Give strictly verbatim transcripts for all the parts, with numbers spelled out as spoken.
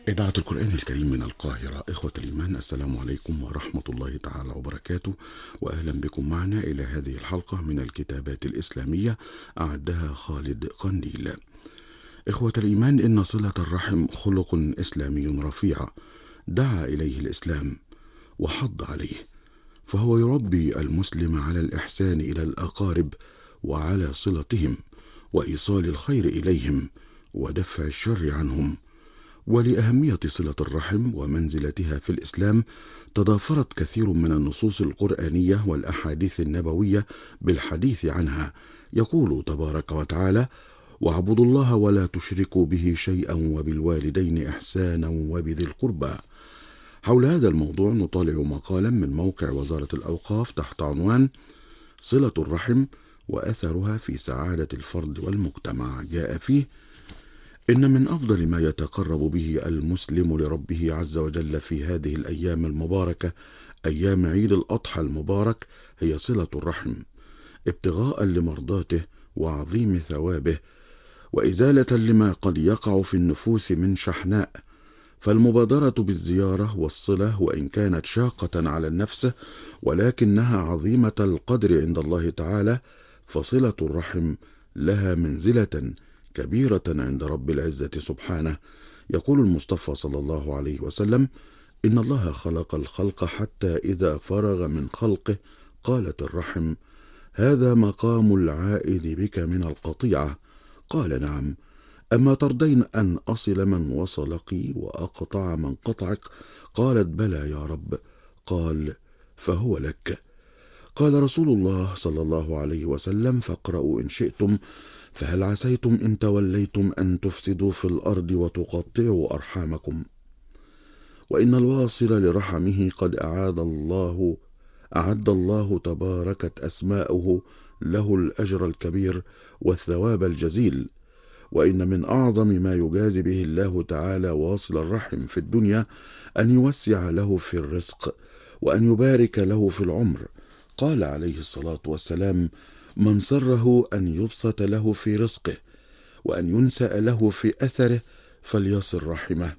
إذاعة القرآن الكريم من القاهرة. إخوة الإيمان، السلام عليكم ورحمة الله تعالى وبركاته، وأهلا بكم معنا إلى هذه الحلقة من الكتابات الإسلامية أعدها خالد قنديل. إخوة الإيمان، إن صلة الرحم خلق إسلامي رفيع دعا إليه الإسلام وحض عليه، فهو يربي المسلم على الإحسان إلى الأقارب وعلى صلتهم وإيصال الخير إليهم ودفع الشر عنهم. ولأهمية صلة الرحم ومنزلتها في الإسلام تضافرت كثير من النصوص القرآنية والأحاديث النبوية بالحديث عنها. يقول تبارك وتعالى: واعبدوا الله ولا تشركوا به شيئا وبالوالدين إحسانا وبذي القربى. حول هذا الموضوع نطالع مقالا من موقع وزارة الأوقاف تحت عنوان صلة الرحم وأثرها في سعادة الفرد والمجتمع. جاء فيه: إن من أفضل ما يتقرب به المسلم لربه عز وجل في هذه الأيام المباركة، أيام عيد الأضحى المبارك، هي صلة الرحم، ابتغاء لمرضاته وعظيم ثوابه، وإزالة لما قد يقع في النفوس من شحناء. فالمبادرة بالزيارة والصلة وإن كانت شاقة على النفس ولكنها عظيمة القدر عند الله تعالى، فصلة الرحم لها منزلة كبيرة عند رب العزة سبحانه. يقول المصطفى صلى الله عليه وسلم: إن الله خلق الخلق حتى إذا فرغ من خلقه قالت الرحم: هذا مقام العائد بك من القطيعة. قال: نعم. أما ترضين أن أصل من وصلك وأقطع من قطعك؟ قالت: بلى يا رب. قال: فهو لك. قال رسول الله صلى الله عليه وسلم: فاقرأوا إن شئتم، فهل عسيتم إن توليتم أن تفسدوا في الأرض وتقطعوا أرحامكم. وإن الواصل لرحمه قد أعاد الله أعد الله تباركت أسماؤه له الأجر الكبير والثواب الجزيل. وإن من أعظم ما يجازي به الله تعالى واصل الرحم في الدنيا أن يوسع له في الرزق وأن يبارك له في العمر. قال عليه الصلاة والسلام: من سره أن يبسط له في رزقه وأن ينسأ له في أثره فليصل رحمه.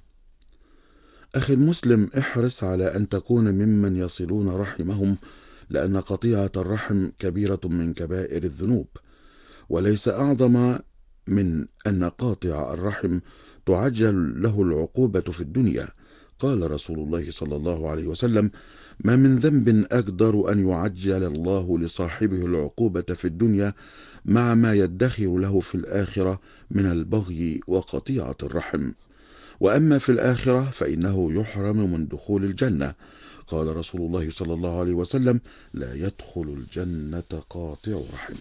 أخي المسلم، احرص على أن تكون ممن يصلون رحمهم، لأن قطيعة الرحم كبيرة من كبائر الذنوب، وليس أعظم من أن قاطع الرحم تعجل له العقوبة في الدنيا. قال رسول الله صلى الله عليه وسلم: ما من ذنب أقدر أن يعجل الله لصاحبه العقوبة في الدنيا مع ما يدخر له في الآخرة من البغي وقطيعة الرحم، وأما في الآخرة فإنه يحرم من دخول الجنة. قال رسول الله صلى الله عليه وسلم: لا يدخل الجنة قاطع رحم.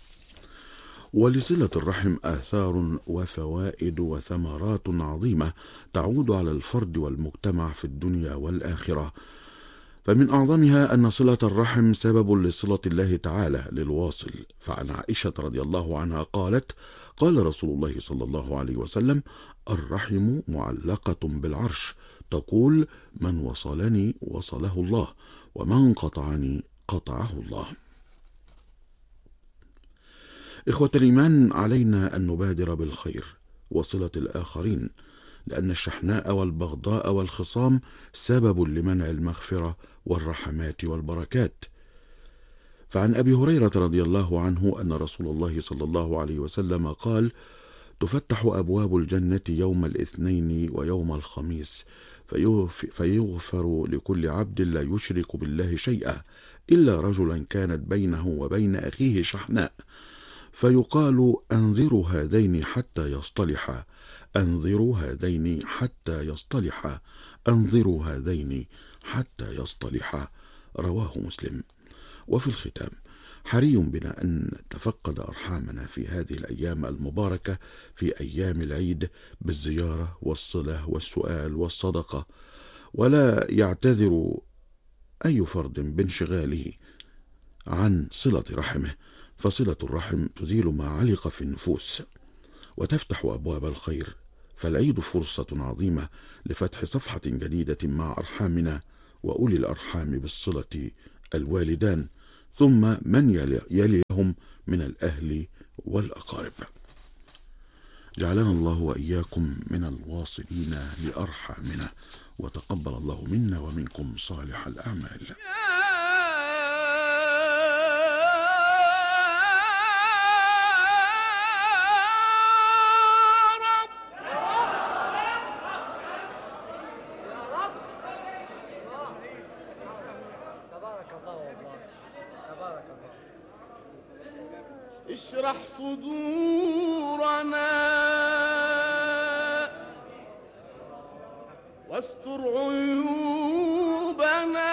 ولصلة الرحم آثار وفوائد وثمرات عظيمة تعود على الفرد والمجتمع في الدنيا والآخرة. فمن أعظمها أن صلة الرحم سبب لصلة الله تعالى للواصل. فعن عائشة رضي الله عنها قالت: قال رسول الله صلى الله عليه وسلم: الرحم معلقة بالعرش، تقول: من وصلني وصله الله، ومن قطعني قطعه الله. إخوة الإيمان، علينا أن نبادر بالخير وصلة الآخرين، لأن الشحناء والبغضاء والخصام سبب لمنع المغفرة والرحمات والبركات. فعن أبي هريرة رضي الله عنه أن رسول الله صلى الله عليه وسلم قال: تفتح أبواب الجنة يوم الاثنين ويوم الخميس، فيغفر لكل عبد لا يشرك بالله شيئا إلا رجلا كانت بينه وبين أخيه شحناء، فيقال: أنظروا هذين حتى يصطلحا، أنظروا هذين حتى يصطلحا، أنظروا هذين حتى يصطلحا. رواه مسلم. وفي الختام، حري بنا أن نتفقد أرحامنا في هذه الأيام المباركة، في أيام العيد، بالزيارة والصلة والسؤال والصدقة، ولا يعتذر أي فرد بانشغاله عن صلة رحمه، فصلة الرحم تزيل ما علق في النفوس وتفتح أبواب الخير. فالعيد فرصة عظيمة لفتح صفحة جديدة مع أرحامنا، وأولي الأرحام بالصلة الوالدان، ثم من يلي لهم من الأهل والأقارب. جعلنا الله وإياكم من الواصلين لأرحامنا، وتقبل الله منا ومنكم صالح الأعمال. اشرح صدورنا واستر عيوبنا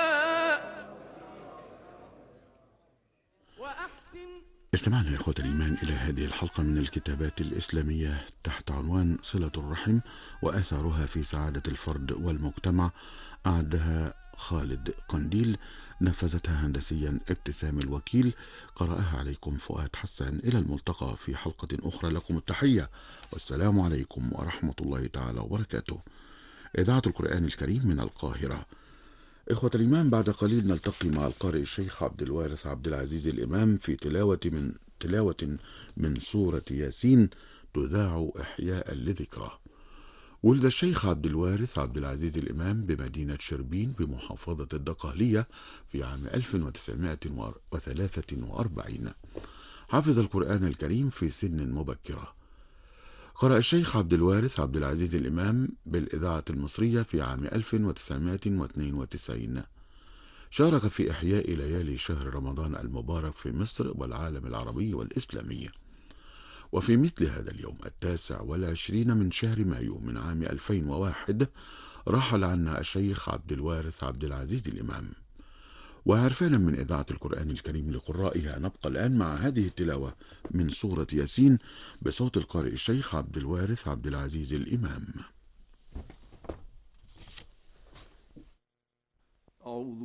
وأحسن. استمعنا يا إخوة الإيمان إلى هذه الحلقة من الكتابات الإسلامية تحت عنوان صلة الرحم وآثارها في سعادة الفرد والمجتمع، أعدها خالد قنديل، نفذتها هندسيا ابتسام الوكيل، قرأها عليكم فؤاد حسان. إلى الملتقى في حلقة أخرى، لكم التحية والسلام عليكم ورحمة الله تعالى وبركاته. إذاعة القرآن الكريم من القاهرة. إخوة الإيمان، بعد قليل نلتقي مع القارئ الشيخ عبد الوارث عبد العزيز الإمام في تلاوة من تلاوة من سورة ياسين تذاع إحياء لذكرى. ولد الشيخ عبد الوارث عبد العزيز الإمام بمدينة شربين بمحافظة الدقهلية في عام ألف وتسعمائة وثلاثة وأربعين. حفظ القرآن الكريم في سن مبكرة. قرأ الشيخ عبد الوارث عبد العزيز الإمام بالإذاعة المصرية في عام ألف وتسعمائة واثنين وتسعين. شارك في إحياء ليالي شهر رمضان المبارك في مصر والعالم العربي والإسلامي. وفي مثل هذا اليوم التاسع والعشرين من شهر مايو من عام ألفين وواحد رحل عنا الشيخ عبد الوارث عبد العزيز الإمام. وعرفانا من إذاعة القرآن الكريم لقرائها، نبقى الآن مع هذه التلاوة من سورة ياسين بصوت القارئ الشيخ عبد الوارث عبد العزيز الإمام. أعوذ